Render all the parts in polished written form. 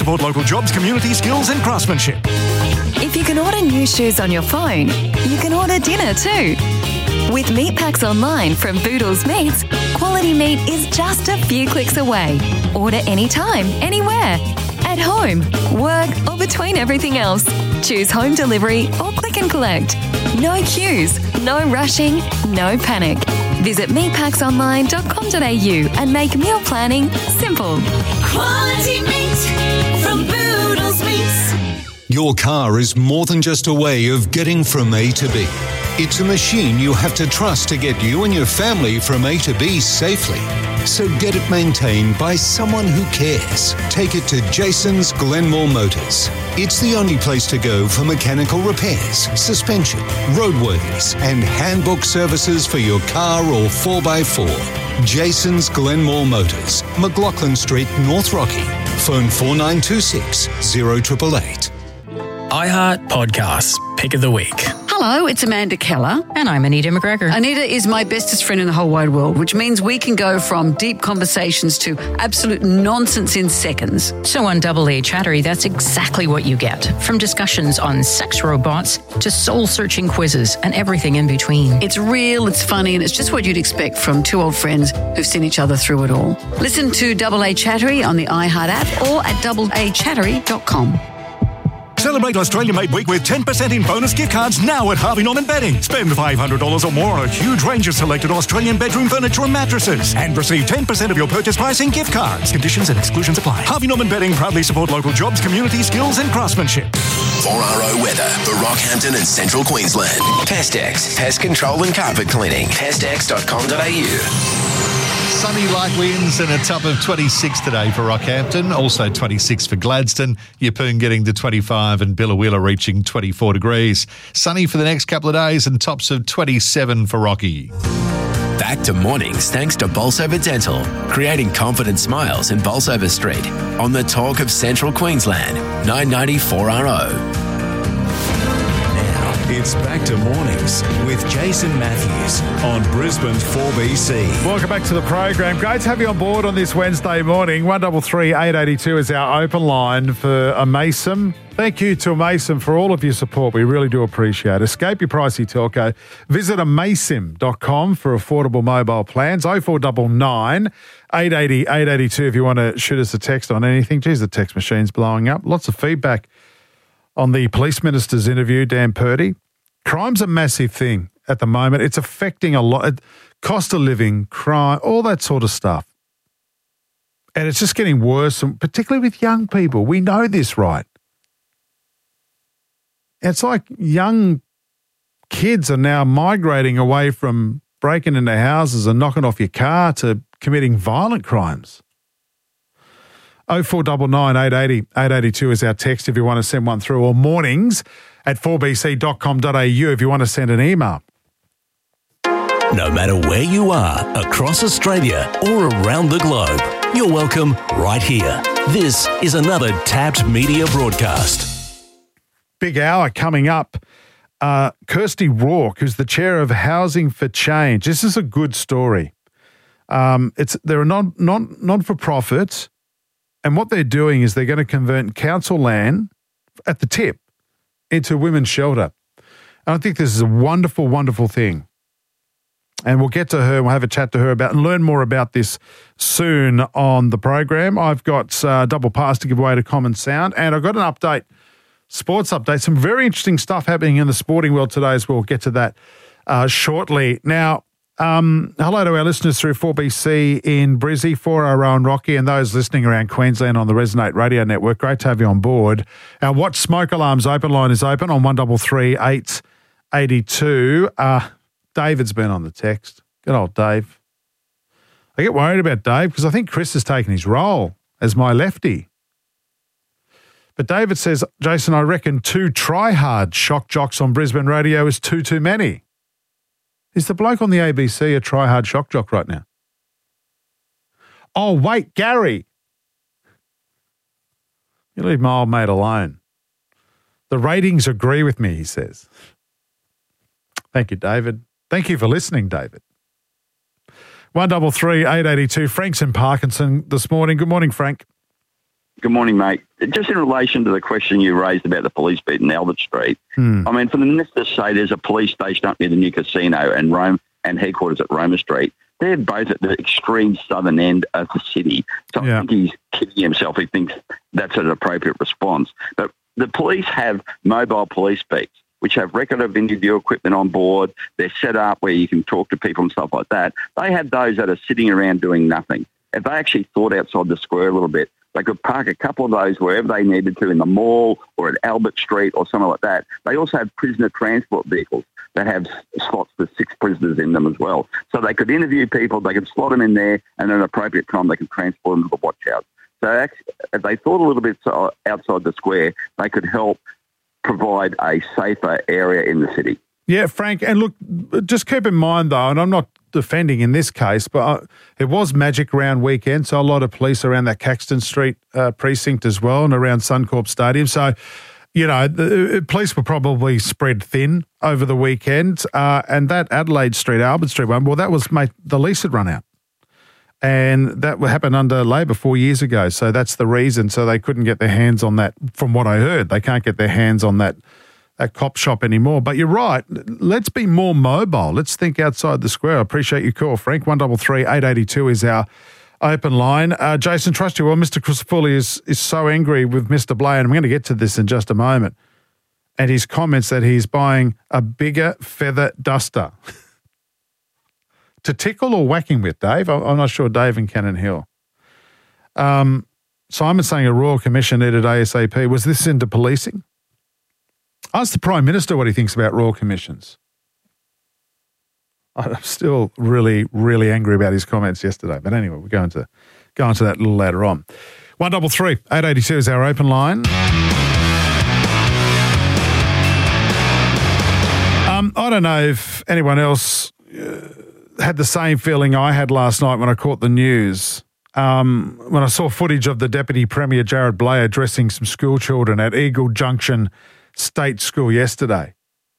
support local jobs, community skills and craftsmanship. If you can order new shoes on your phone, you can order dinner too. With meat packs online from Boodles Meats, quality meat is just a few clicks away. Order anytime, anywhere. At home, work or between everything else. Choose home delivery or click and collect. No queues, no rushing, no panic. Visit meatpacksonline.com.au and make meal planning simple. Quality meat from Boodles Meats. Your car is more than just a way of getting from A to B. It's a machine you have to trust to get you and your family from A to B safely. So get it maintained by someone who cares. Take it to Jason's Glenmore Motors. It's the only place to go for mechanical repairs, suspension, roadworthies, and handbook services for your car or 4x4. Jason's Glenmore Motors, McLaughlin Street, North Rocky. Phone 4926 0888. iHeart Podcasts, Pick of the Week. Hello, it's Amanda Keller. And I'm Anita McGregor. Anita is my bestest friend in the whole wide world, which means we can go from deep conversations to absolute nonsense in seconds. So on Double A Chattery, that's exactly what you get. From discussions on sex robots to soul-searching quizzes and everything in between. It's real, it's funny, and it's just what you'd expect from two old friends who've seen each other through it all. Listen to Double A Chattery on the iHeart app or at doubleachattery.com. Celebrate Australia Made Week with 10% in bonus gift cards now at Harvey Norman Bedding. Spend $500 or more on a huge range of selected Australian bedroom furniture and mattresses and receive 10% of your purchase price in gift cards. Conditions and exclusions apply. Harvey Norman Bedding proudly support local jobs, community skills and craftsmanship. 4RO weather for Rockhampton and Central Queensland. Pestex, pest control and carpet cleaning. Pestex.com.au. Sunny light winds and a top of 26 today for Rockhampton, also 26 for Gladstone, Yeppoon getting to 25 and Billawheeler reaching 24 degrees. Sunny for the next couple of days and tops of 27 for Rocky. Back to mornings thanks to Bolsover Dental, creating confident smiles in Bolsover Street on the talk of Central Queensland, 994RO. It's back to mornings with Jason Matthews on Brisbane's 4BC. Welcome back to the program. Great to have you on board on this Wednesday morning. 133 882 is our open line for Amaysim. Thank you to Amaysim for all of your support. We really do appreciate it. Escape your pricey telco. Visit amaysim.com for affordable mobile plans. 0499 880 882 if you want to shoot us a text on anything. Geez, the text machine's blowing up. Lots of feedback on the police minister's interview, Dan Purdy. Crime's a massive thing at the moment. It's affecting a lot. Cost of living, crime, all that sort of stuff. And it's just getting worse, particularly with young people. We know this, right? It's like young kids are now migrating away from breaking into houses and knocking off your car to committing violent crimes. 0499 880 882 is our text if you want to send one through, or mornings at 4bc.com.au if you want to send an email. No matter where you are, across Australia or around the globe, you're welcome right here. This is another Tapped Media broadcast. Big hour coming up. Kirsty Rourke, who's the chair of Housing for Change. This is a good story. They're a non-for-profit. And what they're doing is they're going to convert council land at the tip into women's shelter. And I think this is a wonderful, wonderful thing. And we'll get to her and we'll have a chat to her about and learn more about this soon on the program. I've got double pass to give away to Common Sound. And I've got an update, sports update. Some very interesting stuff happening in the sporting world today as well. We'll get to that shortly. Now, hello to our listeners through 4BC in Brizzy, 4RO and Rocky, and those listening around Queensland on the Resonate Radio Network. Great to have you on board. Our Watch Smoke Alarms open line is open on 133 882. David's been on the text. Good old Dave. I get worried about Dave because I think Chris has taken his role as my lefty. But David says, Jason, I reckon 2 try-hard shock jocks on Brisbane radio is too many. Is the bloke on the ABC a try-hard shock jock right now? Oh, wait, Gary. You leave my old mate alone. The ratings agree with me, he says. Thank you, David. Thank you for listening, David. 133 882. Frank's in Parkinson this morning. Good morning, Frank. Good morning, mate. Just in relation to the question you raised about the police beat in Albert Street, I mean, for the minister to say there's a police station up near the new casino and headquarters at Roma Street, they're both at the extreme southern end of the city. So I think he's kidding himself. He thinks that's an appropriate response. But the police have mobile police beats, which have record of interview equipment on board. They're set up where you can talk to people and stuff like that. They have those that are sitting around doing nothing. If they actually thought outside the square a little bit, they could park a couple of those wherever they needed to, in the mall or at Albert Street or something like that. They also have prisoner transport vehicles that have slots for 6 prisoners in them as well. So they could interview people, they could slot them in there, and at an appropriate time they could transport them to the watch house. So if they thought a little bit outside the square, they could help provide a safer area in the city. Yeah, Frank, and look, just keep in mind though, and I'm not defending in this case, but it was Magic Round weekend, so a lot of police around that Caxton Street precinct as well and around Suncorp Stadium. So, you know, the police were probably spread thin over the weekend. And that Adelaide Street, Albert Street one, well, that was, mate, the lease had run out. And that happened under Labor 4 years ago. So that's the reason. So they couldn't get their hands on that, from what I heard. They can't get their hands on that cop shop anymore. But you're right. Let's be more mobile. Let's think outside the square. I appreciate your call, Frank. 133 882 is our open line. Jason, trust you well, Mr. Crisafulli is so angry with Mr. Blay, and I'm going to get to this in just a moment, and his comments that he's buying a bigger feather duster. To tickle or whacking with, Dave? I'm not sure, Dave in Cannon Hill. Simon saying a Royal Commission needed ASAP. Was this into policing? Ask the Prime Minister what he thinks about Royal Commissions. I'm still really, really angry about his comments yesterday. But anyway, we're going to go into that a little later on. 133 882 is our open line. I don't know if anyone else had the same feeling I had last night when I caught the news. When I saw footage of the Deputy Premier Jared Blay addressing some school children at Eagle Junction State School yesterday.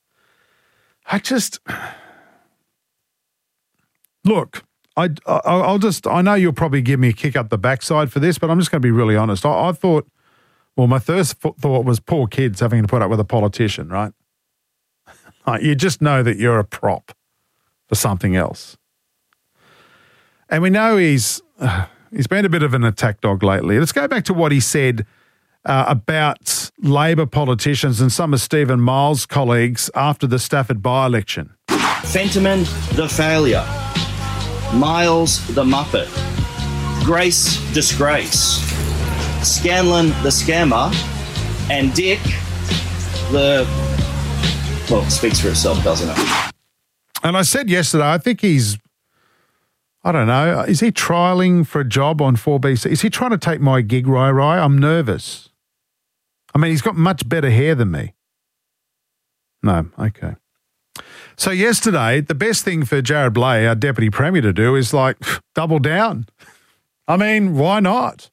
Look, I know you'll probably give me a kick up the backside for this, but I'm just going to be really honest. I thought, well, my first thought was poor kids having to put up with a politician, right? Like, you just know that you're a prop for something else. And we know he's been a bit of an attack dog lately. Let's go back to what he said about Labor politicians and some of Stephen Miles' colleagues after the Stafford by-election. Fentiman, the failure. Miles, the muppet. Grace, disgrace. Scanlon, the scammer. And Dick, well, it speaks for itself, doesn't it? And I said yesterday, I think I don't know, is he trialling for a job on 4BC? Is he trying to take my gig, Rai? I'm nervous. I mean, he's got much better hair than me. No, okay. So yesterday, the best thing for Jared Blay, our Deputy Premier, to do is like double down. I mean, why not?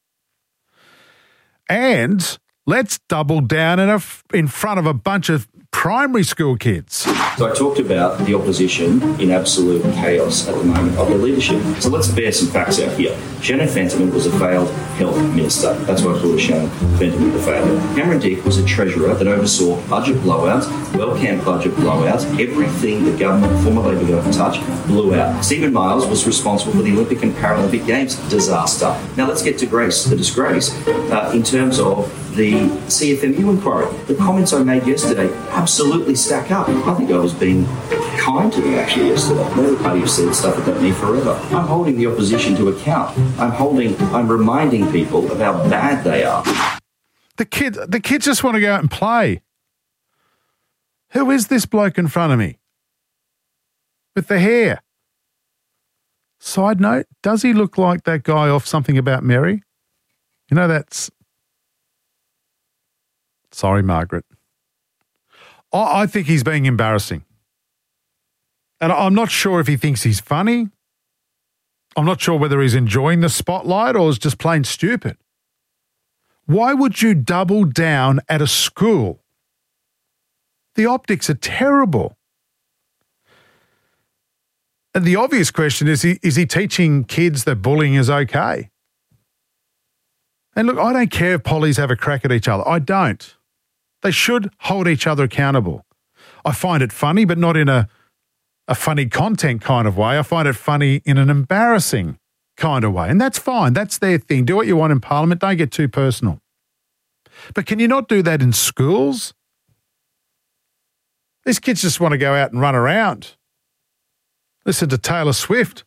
And let's double down in front of a bunch of primary school kids. So I talked about the opposition in absolute chaos at the moment of their leadership. So let's bear some facts out here. Shannon Fentiman was a failed health minister. That's why I call her Shannon Fentiman the failure. Cameron Dick was a treasurer that oversaw budget blowouts, well-camped budget blowouts. Everything the government, former Labor government, touched blew out. Stephen Miles was responsible for the Olympic and Paralympic Games disaster. Now let's get to Grace, the disgrace, in terms of the CFMU inquiry. The comments I made yesterday absolutely stack up. I think I was being kind to them actually yesterday. Everybody who said stuff about me forever. I'm holding the opposition to account. I'm reminding people of how bad they are. The kids just want to go out and play. Who is this bloke in front of me? With the hair. Side note, does he look like that guy off Something About Mary? You know, that's... Sorry, Margaret. I think he's being embarrassing. And I'm not sure if he thinks he's funny. I'm not sure whether he's enjoying the spotlight or is just plain stupid. Why would you double down at a school? The optics are terrible. And the obvious question is he teaching kids that bullying is okay? And look, I don't care if pollies have a crack at each other. I don't. They should hold each other accountable. I find it funny, but not in a funny content kind of way. I find it funny in an embarrassing kind of way. And that's fine. That's their thing. Do what you want in Parliament. Don't get too personal. But can you not do that in schools? These kids just want to go out and run around. Listen to Taylor Swift.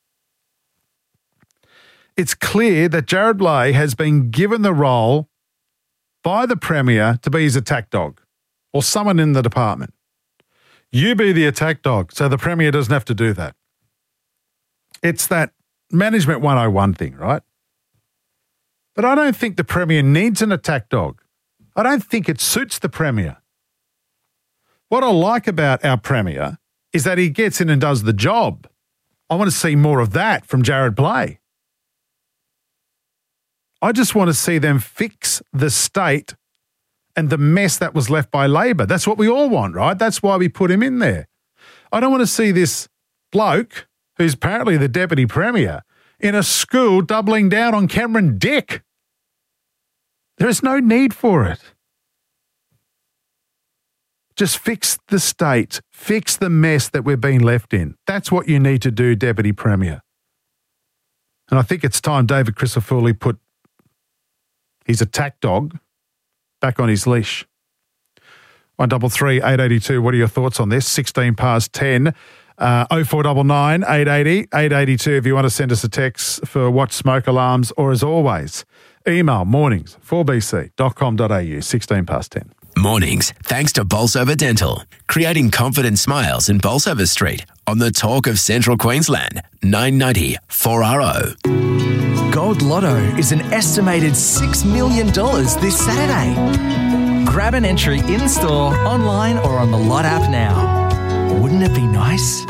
It's clear that Jared Leigh has been given the role by the Premier to be his attack dog or someone in the department. You be the attack dog so the Premier doesn't have to do that. It's that Management 101 thing, right? But I don't think the Premier needs an attack dog. I don't think it suits the Premier. What I like about our Premier is that he gets in and does the job. I want to see more of that from Jared Leigh. I just want to see them fix the state and the mess that was left by Labor. That's what we all want, right? That's why we put him in there. I don't want to see this bloke, who's apparently the Deputy Premier, in a school doubling down on Cameron Dick. There is no need for it. Just fix the state, fix the mess that we're being left in. That's what you need to do, Deputy Premier. And I think it's time David Crisafulli put his attack dog back on his leash. 133 882. What are your thoughts on this? 16 past 10. 0499 880 882 if you want to send us a text for watch smoke alarms, or as always, email mornings4bc.com.au. 16 past 10. Mornings, thanks to Bolsover Dental, creating confident smiles in Bolsover Street on the Talk of Central Queensland, 990 4RO. Gold Lotto is an estimated $6 million this Saturday. Grab an entry in-store, online or on the Lot app now. Wouldn't it be nice?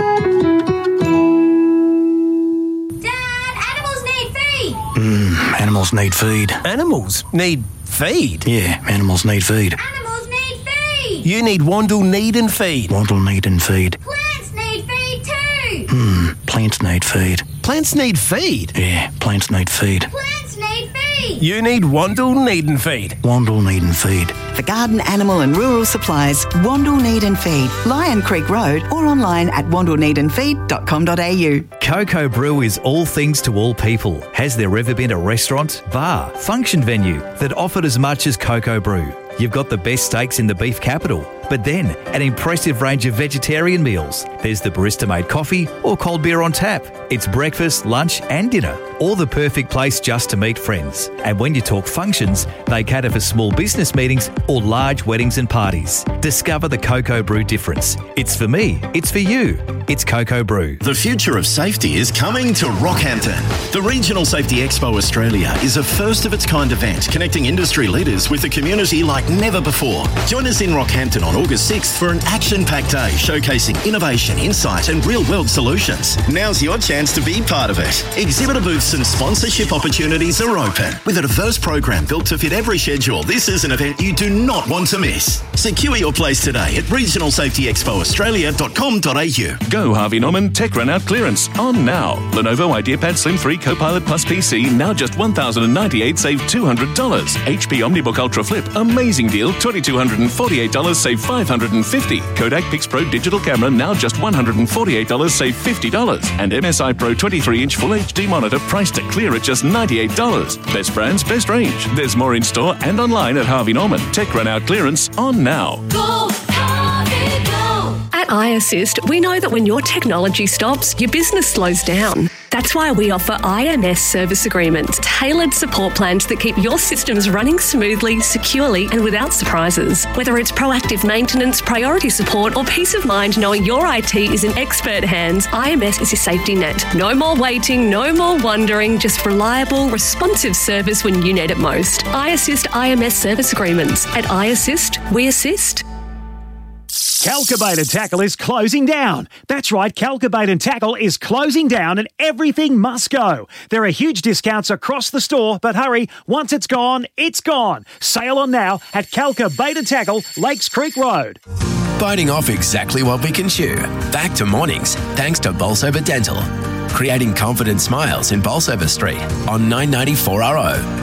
Dad, animals need feed! Animals need feed. Animals need feed? Yeah, animals need feed. Animals need feed! You need Wandle Need and Feed. Wandle Need and Feed. Plants need feed too! Plants need feed. Plants need feed? Yeah, plants need feed. Plants need feed! You need Wandle Need and Feed. Wandle Need and Feed. For garden, animal and rural supplies, Wandle Need and Feed, Lion Creek Road, or online at wandleneedandfeed.com.au. Cocoa Brew is all things to all people. Has there ever been a restaurant, bar, function venue that offered as much as Cocoa Brew? You've got the best steaks in the beef capital, but then an impressive range of vegetarian meals. There's the barista-made coffee or cold beer on tap. It's breakfast, lunch and dinner, all the perfect place just to meet friends. And when you talk functions, they cater for small business meetings or large weddings and parties. Discover the Cocoa Brew difference. It's for me, it's for you. It's Cocoa Brew. The future of safety is coming to Rockhampton. The Regional Safety Expo Australia is a first-of-its-kind event connecting industry leaders with the community like never before. Join us in Rockhampton on August 6th for an action-packed day showcasing innovation, insight and real-world solutions. Now's your chance to be part of it. Exhibitor booths and sponsorship opportunities are open. With a diverse program built to fit every schedule, this is an event you do not want to miss. Secure your place today at regionalsafetyexpoaustralia.com.au. Go Harvey Norman Tech Run Out clearance on now. Lenovo IdeaPad Slim 3 Copilot Plus PC now just $1,098, save $200. HP OmniBook Ultra Flip, amazing deal, $2,248, save $550. Kodak Pix Pro digital camera now just $148, save $50. And MSI Pro 23-inch Full HD monitor priced to clear at just $98. Best brands, best range. There's more in store and online at Harvey Norman. Tech Run Out clearance on now. Go, Harvey, go! At iAssist, we know that when your technology stops, your business slows down. That's why we offer IMS service agreements, tailored support plans that keep your systems running smoothly, securely, and without surprises. Whether it's proactive maintenance, priority support, or peace of mind knowing your IT is in expert hands, IMS is your safety net. No more waiting, no more wondering, just reliable, responsive service when you need it most. iAssist IMS service agreements. At iAssist, we assist. Calcabait and Tackle is closing down. That's right, Calcabait and Tackle is closing down and everything must go. There are huge discounts across the store, but hurry, once it's gone, it's gone. Sale on now at Calcabait and Tackle, Lakes Creek Road. Biting off exactly what we can chew. Back to mornings, thanks to Bolsover Dental. Creating confident smiles in Bolsover Street on 990 4RO.